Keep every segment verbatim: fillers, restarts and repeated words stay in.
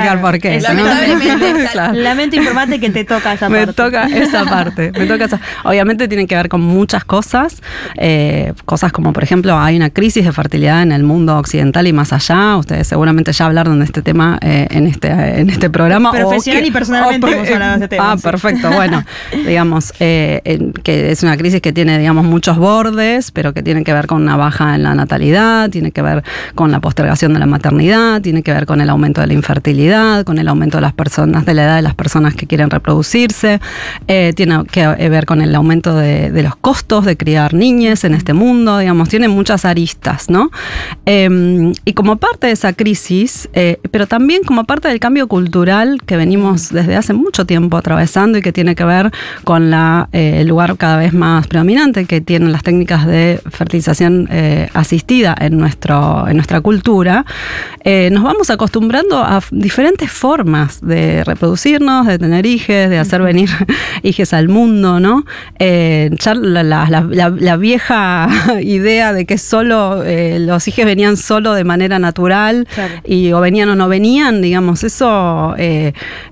explicar por qué. Lamentablemente. Claro. Lamento informarte que te toca esa Me parte. toca esa parte. Me toca esa. Obviamente tiene que ver con muchas cosas. Eh, cosas como, por ejemplo, hay una crisis de fertilidad en el mundo occidental y más allá. Ustedes seguramente ya hablaron de este tema eh, en, este, en este programa. Profesional que, y personalmente o, hemos hablado de este tema. Ah, sí. perfecto. Bueno, digamos, eh, en, que es una crisis que tiene, digamos, muchos bordes, pero que tiene que ver con una baja en la natalidad, tiene que ver con la postergación de la maternidad, tiene que ver con el aumento de la infertilidad, con el aumento de las personas, de la edad de las personas que quieren reproducirse, eh, tiene que ver con el aumento de, de los costos de criar niñas en este mundo, digamos, tiene muchas aristas, ¿no? Eh, y como parte de esa crisis, eh, pero también como parte del cambio cultural que venimos desde hace mucho tiempo atravesando y que tiene que ver con la, eh, el lugar cada vez más predominante que tienen las técnicas de fertilización eh, asistida en, nuestro, en nuestra cultura, eh, nos vamos acostumbrando a diferentes formas de reproducirnos, de tener hijes, de hacer venir hijes al mundo, ¿no? Eh, ya la, la, la, la vieja idea de que solo eh, los hijes venían solo de manera natural, claro, y o venían o no venían, digamos, eso eh,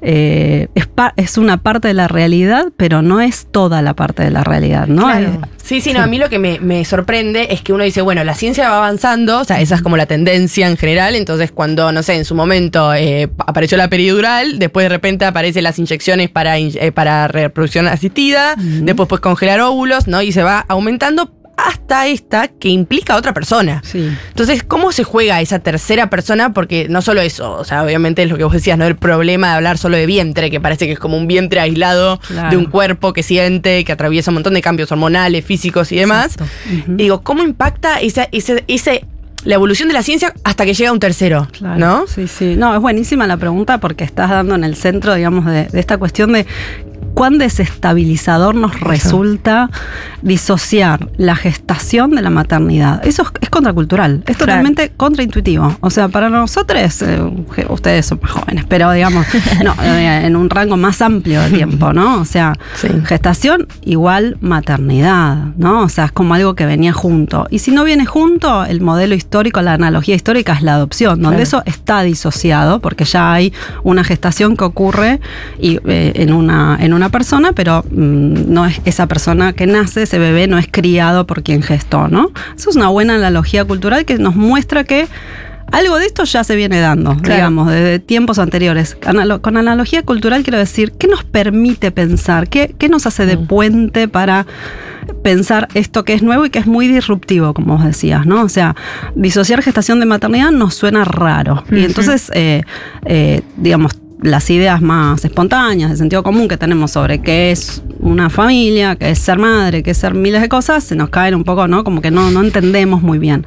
eh, es, pa, es una parte de la realidad, pero no es toda la parte de la realidad, ¿no? Claro. Eh, Sí, sí, no, a mí lo que me, me sorprende es que uno dice, bueno, la ciencia va avanzando, o sea, esa es como la tendencia en general, entonces cuando, no sé, en su momento eh, apareció la peridural, después de repente aparecen las inyecciones para, eh, para reproducción asistida, uh-huh, después puedes congelar óvulos, ¿no? Y se va aumentando hasta esta que implica a otra persona. Sí. Entonces, ¿cómo se juega esa tercera persona? Porque no solo eso, o sea, obviamente es lo que vos decías, ¿no? El problema de hablar solo de vientre, que parece que es como un vientre aislado, claro, de un cuerpo que siente, que atraviesa un montón de cambios hormonales, físicos y demás. Uh-huh. Y digo, ¿cómo impacta esa, ese, ese, la evolución de la ciencia hasta que llega un tercero? Claro, ¿no? Sí, sí. No, es buenísima la pregunta porque estás dando en el centro, digamos, de, de esta cuestión de cuán desestabilizador nos resulta disociar la gestación de la maternidad. Eso es, es contracultural, es totalmente claro, contraintuitivo. O sea, para nosotros, eh, ustedes son más jóvenes, pero digamos, no, eh, en un rango más amplio de tiempo, ¿no? O sea, sí, gestación igual maternidad, ¿no? O sea, es como algo que venía junto. Y si no viene junto, el modelo histórico, la analogía histórica es la adopción, donde claro, eso está disociado, porque ya hay una gestación que ocurre y, eh, en una, en una persona, pero mmm, no es esa persona que nace, ese bebé no es criado por quien gestó, ¿no? Eso es una buena analogía cultural que nos muestra que algo de esto ya se viene dando, claro, digamos, desde tiempos anteriores. Analo- con analogía cultural quiero decir, ¿qué nos permite pensar? ¿Qué, qué nos hace de puente para pensar esto que es nuevo y que es muy disruptivo, como vos decías, ¿no? O sea, disociar gestación de maternidad nos suena raro. Uh-huh. Y entonces, eh, eh, digamos, las ideas más espontáneas, de sentido común que tenemos sobre qué es una familia, qué es ser madre, qué es ser miles de cosas, se nos caen un poco, ¿no? Como que no, no entendemos muy bien.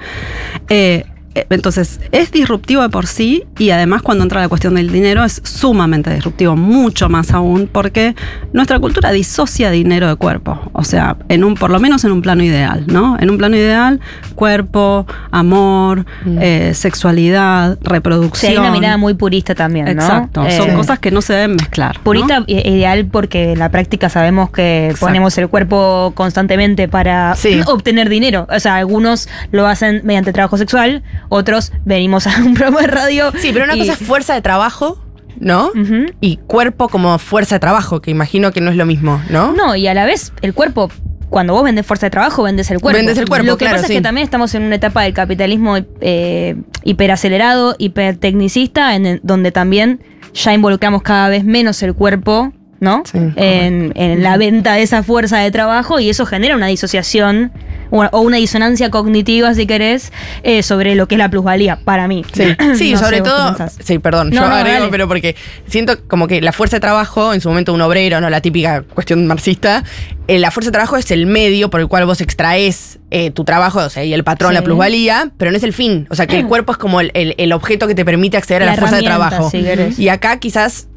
Eh, Entonces, es disruptivo de por sí y además cuando entra la cuestión del dinero es sumamente disruptivo, mucho más aún, porque nuestra cultura disocia dinero de cuerpo. O sea, en un, por lo menos en un plano ideal, ¿no? En un plano ideal, cuerpo, amor, mm. eh, sexualidad, reproducción. Sí, hay una mirada muy purista también, ¿no? Exacto, eh, son cosas que no se deben mezclar, purista, ¿no? e ideal porque en la práctica sabemos que Exacto. ponemos el cuerpo constantemente para sí. obtener dinero. O sea, algunos lo hacen mediante trabajo sexual, otros venimos a un programa de radio. Sí, pero una y... cosa es fuerza de trabajo, ¿no? Uh-huh. Y cuerpo como fuerza de trabajo, que imagino que no es lo mismo, ¿no? No, y a la vez el cuerpo, cuando vos vendes fuerza de trabajo, vendes el cuerpo. Vendes el cuerpo, Lo que claro, pasa sí. es que también estamos en una etapa del capitalismo eh, hiperacelerado, hipertecnicista, en el, donde también ya involucramos cada vez menos el cuerpo, ¿no? Sí, en, en la venta de esa fuerza de trabajo, y eso genera una disociación o una disonancia cognitiva, si querés, eh, sobre lo que es la plusvalía, para mí. Sí, sí no sobre sé, todo. Sí, perdón, no, yo no, agrego, dale. pero porque siento como que la fuerza de trabajo, en su momento un obrero, no la típica cuestión marxista, eh, la fuerza de trabajo es el medio por el cual vos extraes eh, tu trabajo, o sea, y el patrón, sí. la plusvalía, pero no es el fin. O sea, que el cuerpo es como el, el, el objeto que te permite acceder la a la fuerza de trabajo. Si y acá quizás.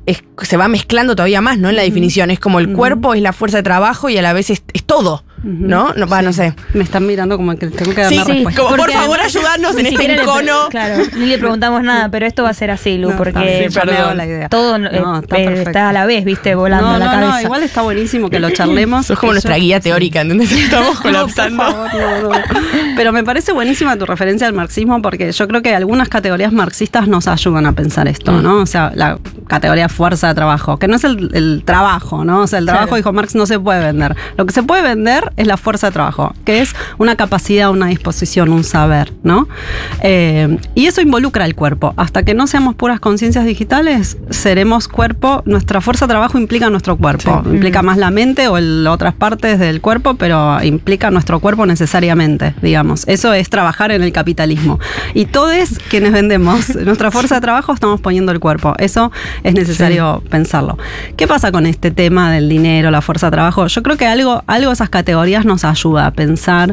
es, se va mezclando todavía más, ¿no? En la uh-huh. definición. Es como el uh-huh. cuerpo es la fuerza de trabajo y a la vez es, es todo. ¿No? No, va, sí. no sé. Me están mirando como que tengo que dar sí, una sí. respuesta. Como, por favor, ayudarnos en este encono. Le, claro, ni le preguntamos nada, pero esto va a ser así, Lu, no, porque sí, me hago la idea. todo no, está, eh, está a la vez, viste, volando no, la no, cabeza. No, igual está buenísimo que lo charlemos. Sos como nuestra yo, guía teórica, en donde estamos colapsando. No, por favor, no, no. Pero me parece buenísima tu referencia al marxismo, porque yo creo que algunas categorías marxistas nos ayudan a pensar esto, mm. ¿no? O sea, la categoría fuerza de trabajo, que no es el, el trabajo, ¿no? O sea, el trabajo, claro. dijo Marx, no se puede vender. Lo que se puede vender es la fuerza de trabajo, que es una capacidad, una disposición, un saber, ¿no? Eh, y eso involucra el cuerpo. Hasta que no seamos puras conciencias digitales, seremos cuerpo. Nuestra fuerza de trabajo implica nuestro cuerpo. Sí. Implica más la mente o el, otras partes del cuerpo, pero implica nuestro cuerpo necesariamente, digamos. Eso es trabajar en el capitalismo. Y todos quienes vendemos nuestra fuerza de trabajo estamos poniendo el cuerpo. Eso es necesario sí. pensarlo. ¿Qué pasa con este tema del dinero, la fuerza de trabajo? Yo creo que algo, algo esas categorías nos ayuda a pensar,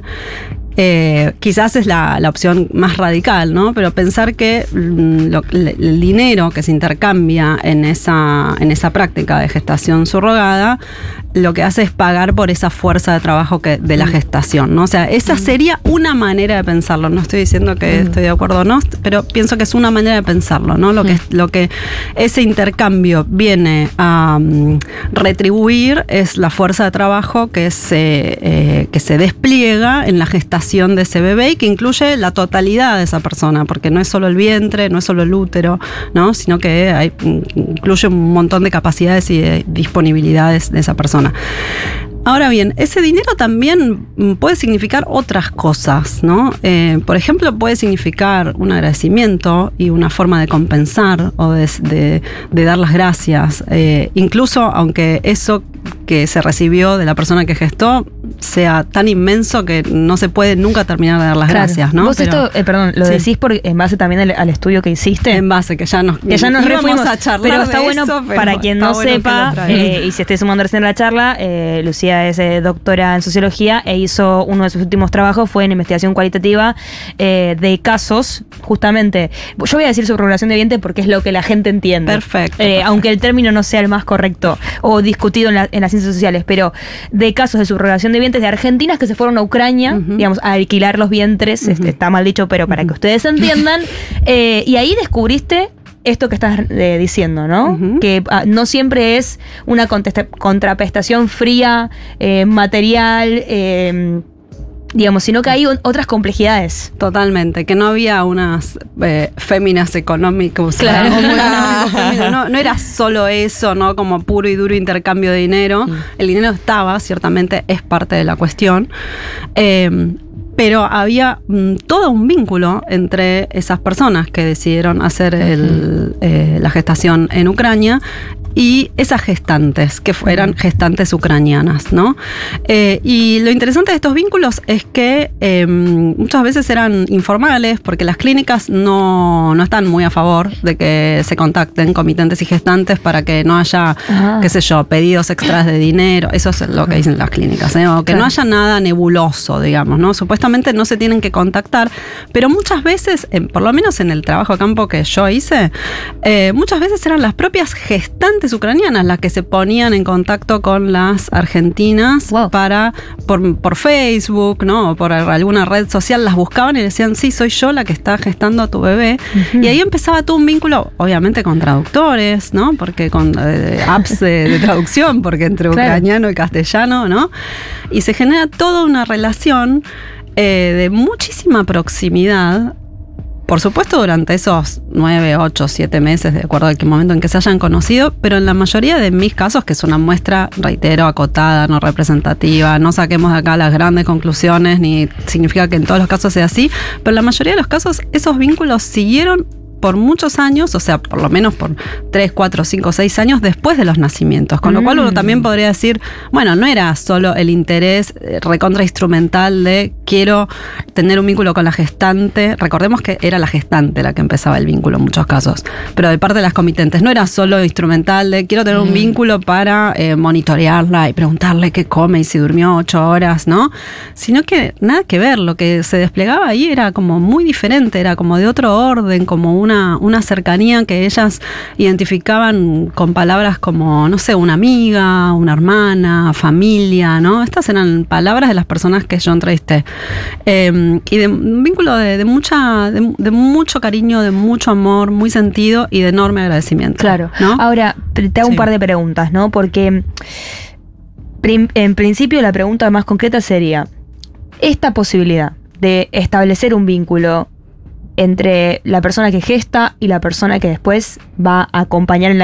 eh, quizás es la, la opción más radical, ¿no? Pero pensar que mm, lo, el dinero que se intercambia en esa, en esa práctica de gestación subrogada, lo que hace es pagar por esa fuerza de trabajo que, de la gestación, ¿no? O sea, esa sería una manera de pensarlo. No estoy diciendo que estoy de acuerdo o no, pero pienso que es una manera de pensarlo, ¿no? Lo que, lo que ese intercambio viene a um, retribuir es la fuerza de trabajo que se, eh, que se despliega en la gestación de ese bebé y que incluye la totalidad de esa persona, porque no es solo el vientre, no es solo el útero, ¿no? Sino que hay, incluye un montón de capacidades y de disponibilidades de esa persona. Ahora bien, ese dinero también puede significar otras cosas, ¿no? Eh, por ejemplo, puede significar un agradecimiento y una forma de compensar o de, de, de dar las gracias. Eh, incluso aunque eso que se recibió de la persona que gestó sea tan inmenso que no se puede nunca terminar de dar las claro. gracias, ¿no? Vos pero, esto, eh, perdón, lo sí. decís por, en base también al, al estudio que hiciste. En base, que ya nos, que ya nos refuimos a charlar pero está de bueno eso, pero para quien no bueno sepa, eh, y se esté sumando recién a la charla, eh, Lucía es eh, doctora en sociología e hizo uno de sus últimos trabajos, fue en investigación cualitativa eh, de casos, justamente, yo voy a decir subrogación de vientre porque es lo que la gente entiende. Perfecto. Eh, perfecto. Aunque el término no sea el más correcto o discutido en, la, en las ciencias sociales, pero de casos de subrogación de vientres de argentinas que se fueron a Ucrania, uh-huh. digamos, a alquilar los vientres, uh-huh. este, está mal dicho, pero para uh-huh. que ustedes entiendan, eh, y ahí descubriste esto que estás eh, diciendo, ¿no? Uh-huh. Que uh, no siempre es una contesta- contraprestación fría, eh, material, eh, digamos, sino que hay un, otras complejidades. Totalmente, que no había unas eh, féminas económicas. Claro. Económico, no, no era solo eso, ¿no? Como puro y duro intercambio de dinero. Mm. El dinero estaba, ciertamente es parte de la cuestión. Eh, Pero había mm, todo un vínculo entre esas personas que decidieron hacer el, eh, la gestación en Ucrania y esas gestantes, que eran gestantes ucranianas, ¿no? Eh, y lo interesante de estos vínculos es que eh, muchas veces eran informales, porque las clínicas no, no están muy a favor de que se contacten comitentes y gestantes para que no haya, ah. qué sé yo, pedidos extras de dinero. Eso es lo que dicen las clínicas, ¿eh? O que claro. no haya nada nebuloso, digamos, ¿no? Supuestamente no se tienen que contactar, pero muchas veces, eh, por lo menos en el trabajo a campo que yo hice, eh, muchas veces eran las propias gestantes ucranianas las que se ponían en contacto con las argentinas wow. para por, por Facebook, ¿no? O por alguna red social, las buscaban y decían, sí, soy yo la que está gestando a tu bebé. Uh-huh. Y ahí empezaba todo un vínculo, obviamente con traductores, ¿no? Porque con eh, apps de, de traducción, porque entre claro. ucraniano y castellano, ¿no? Y se genera toda una relación eh, de muchísima proximidad. Por supuesto, durante esos nueve, ocho, siete meses, de acuerdo al momento en que se hayan conocido, pero en la mayoría de mis casos, que es una muestra, reitero, acotada, no representativa, no saquemos de acá las grandes conclusiones, ni significa que en todos los casos sea así, pero en la mayoría de los casos esos vínculos siguieron por muchos años, o sea, por lo menos por tres, cuatro, cinco, seis años después de los nacimientos. Con lo mm. cual uno también podría decir, bueno, no era solo el interés recontra instrumental de quiero tener un vínculo con la gestante. Recordemos que era la gestante la que empezaba el vínculo en muchos casos. Pero de parte de las comitentes, no era solo instrumental de quiero tener mm. un vínculo para eh, monitorearla y preguntarle qué come y si durmió ocho horas, ¿no? Sino que nada que ver, lo que se desplegaba ahí era como muy diferente, era como de otro orden, como un una, una cercanía que ellas identificaban con palabras como, no sé, una amiga, una hermana, familia, ¿no? Estas eran palabras de las personas que yo entrevisté. Eh, y de un vínculo de, de mucha, de, de mucho cariño, de mucho amor, muy sentido y de enorme agradecimiento. Claro. ¿No? Ahora, te hago Sí. un par de preguntas, ¿no? Porque prim- en principio la pregunta más concreta sería, esta posibilidad de establecer un vínculo entre la persona que gesta y la persona que después va a acompañar en la